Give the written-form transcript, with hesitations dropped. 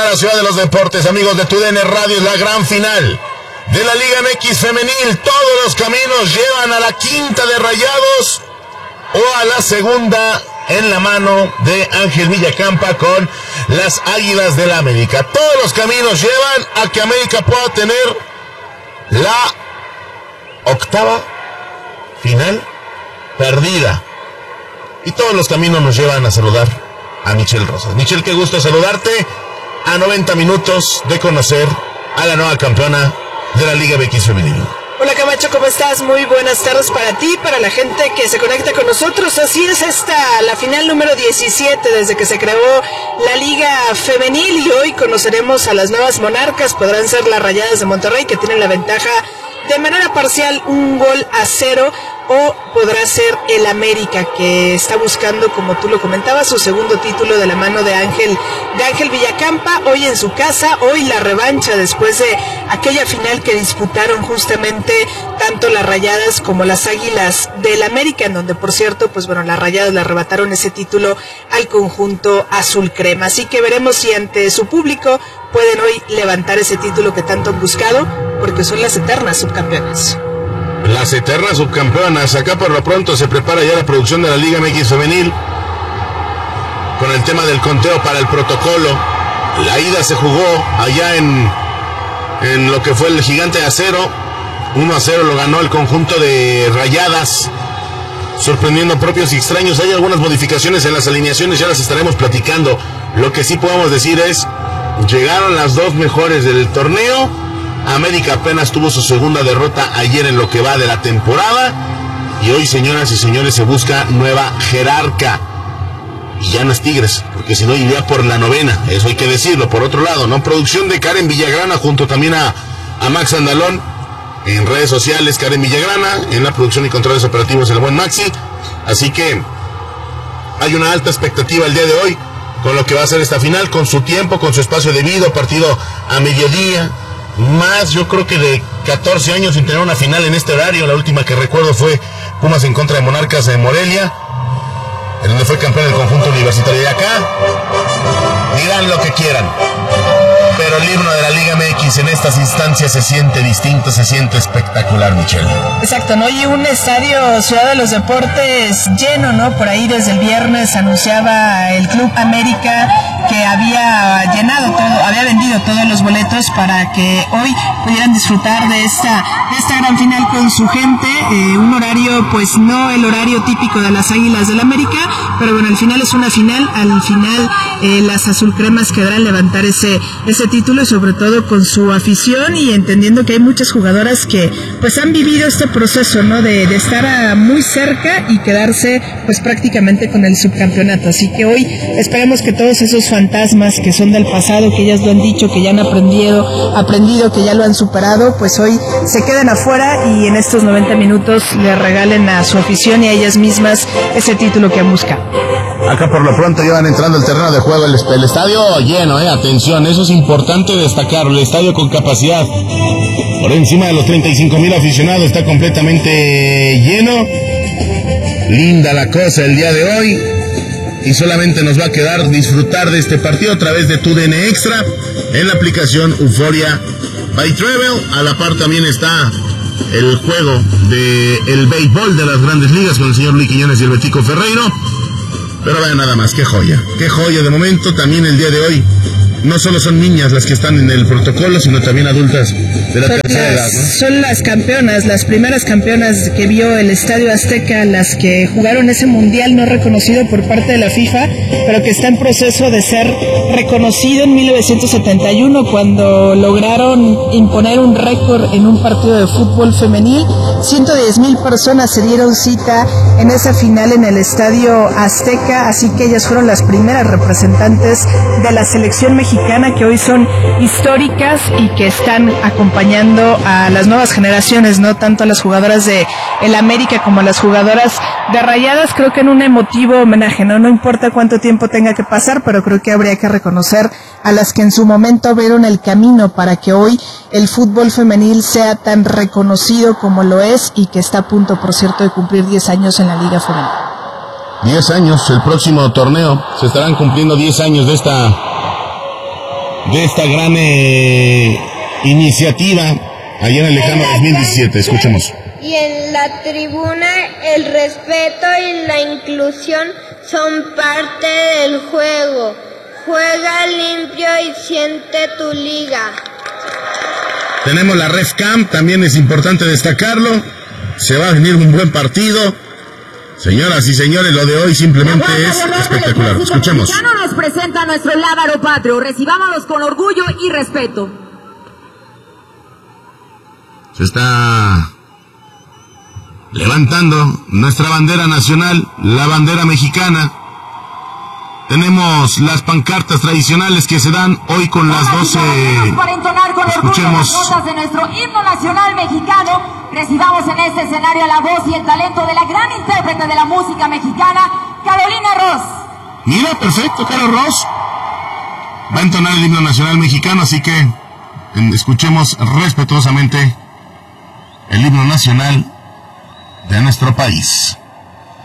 a la ciudad de los deportes, amigos de TUDN Radio, es la gran final de la Liga MX femenil. Todos los caminos llevan a la quinta de Rayados o a la segunda en la mano de Ángel Villacampa con las Águilas del América. Todos los caminos llevan a que América pueda tener la octava final perdida. Y todos los caminos nos llevan a saludar a Michelle Rosas. Michelle, qué gusto saludarte a 90 minutos de conocer a la nueva campeona de la Liga MX femenil. Hola Camacho, ¿cómo estás? Muy buenas tardes para ti, para la gente que se conecta con nosotros. Así es, la final número 17 desde que se creó la Liga Femenil, y hoy conoceremos a las nuevas monarcas. Podrán ser las Rayadas de Monterrey, que tienen la ventaja de manera parcial 1-0, o podrá ser el América, que está buscando, como tú lo comentabas, su segundo título de la mano de Ángel Villacampa, hoy en su casa. Hoy la revancha después de aquella final que disputaron justamente tanto las Rayadas como las Águilas del América, en donde, por cierto, pues bueno, las Rayadas le arrebataron ese título al conjunto azul crema. Así que veremos si ante su público pueden hoy levantar ese título que tanto han buscado, porque son las eternas subcampeonas. Las eternas subcampeonas. Acá por lo pronto se prepara ya la producción de la Liga MX femenil con el tema del conteo para el protocolo. La ida se jugó allá en lo que fue el Gigante de Acero. 1-0 lo ganó el conjunto de Rayadas, sorprendiendo propios y extraños. Hay algunas modificaciones en las alineaciones, ya las estaremos platicando. Lo que sí podemos decir es, llegaron las dos mejores del torneo. América apenas tuvo su segunda derrota ayer en lo que va de la temporada, y hoy, señoras y señores, se busca nueva jerarca. Y ya no es Tigres, porque si no iría por la novena, eso hay que decirlo. Por otro lado, ¿no? Producción de Karen Villagrana junto también a Max Andalón. En redes sociales, Karen Villagrana, en la producción y controles operativos el buen Maxi. Así que hay una alta expectativa el día de hoy con lo que va a ser esta final, con su tiempo, con su espacio debido, partido a mediodía. Más, yo creo que de 14 años sin tener una final en este horario. La última que recuerdo fue Pumas en contra de Monarcas de Morelia, en donde fue campeón del conjunto universitario. De acá, dirán lo que quieran, pero el himno de la Liga MX en estas instancias se siente distinto, se siente espectacular, Michelle. Exacto, ¿no? Y un estadio Ciudad de los Deportes lleno, ¿no? Por ahí desde el viernes anunciaba el Club América que había vendido todos los boletos para que hoy pudieran disfrutar de esta gran final con su gente. Un horario, pues no el horario típico de las Águilas del América, pero bueno, al final es una final. Al final las azulcremas quedarán levantar ese título, y sobre todo con su afición, y entendiendo que hay muchas jugadoras que pues han vivido este proceso, ¿no? De estar muy cerca y quedarse pues prácticamente con el subcampeonato. Así que hoy esperemos que todos esos fantasmas que son del pasado, que ellas lo han dicho, que ya han aprendido, que ya lo han superado, pues hoy se queden afuera y en estos 90 minutos le regalen a su afición y a ellas mismas ese título que han buscado. Acá por lo pronto ya van entrando al terreno de juego, el estadio lleno, atención, eso es importante destacarlo, el estadio con capacidad por encima de los 35,000 aficionados, está completamente lleno. Linda la cosa el día de hoy, y solamente nos va a quedar disfrutar de este partido a través de TUDN Extra en la aplicación Euforia by Travel. A la par también está el juego del béisbol de las Grandes Ligas con el señor Luis Quiñones y el Betico Ferreiro. Pero vean nada más, qué joya de momento. También el día de hoy no solo son niñas las que están en el protocolo, sino también adultas de la tercera edad, ¿no? Son las campeonas, las primeras campeonas que vio el Estadio Azteca, las que jugaron ese mundial no reconocido por parte de la FIFA, pero que está en proceso de ser reconocido en 1971, cuando lograron imponer un récord en un partido de fútbol femenil. 110,000 personas se dieron cita en esa final en el Estadio Azteca, así que ellas fueron las primeras representantes de la selección mexicana, que hoy son históricas y que están acompañando a las nuevas generaciones, no tanto a las jugadoras de el América como a las jugadoras de Rayadas. Creo que en un emotivo homenaje, no importa cuánto tiempo tenga que pasar, pero creo que habría que reconocer a las que en su momento abrieron el camino para que hoy el fútbol femenil sea tan reconocido como lo es, y que está a punto, por cierto, de cumplir 10 años en la Liga Femenil. 10 años, el próximo torneo se estarán cumpliendo 10 años de esta de esta gran iniciativa allá en el lejano 2017. Escuchemos. Y en la tribuna el respeto y la inclusión son parte del juego. Juega limpio y siente tu liga. Tenemos la RefCam, también es importante destacarlo. Se va a venir un buen partido. Señoras y señores, lo de hoy simplemente es espectacular. Escuchemos. El mexicano nos presenta nuestro lábaro patrio. Recibámoslos con orgullo y respeto. Se está levantando nuestra bandera nacional, la bandera mexicana. Tenemos las pancartas tradicionales que se dan hoy con las 12. Para entonar con orgullo las notas de nuestro himno nacional mexicano, recibamos en este escenario la voz y el talento de la gran intérprete de la música mexicana, Carolina Ross. Mira, perfecto, Carol Ross. Va a entonar el himno nacional mexicano, así que escuchemos respetuosamente el himno nacional de nuestro país.